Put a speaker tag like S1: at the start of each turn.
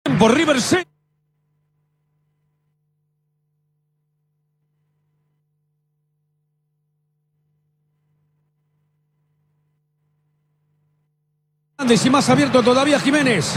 S1: Por River C. Y más abierto todavía Jiménez.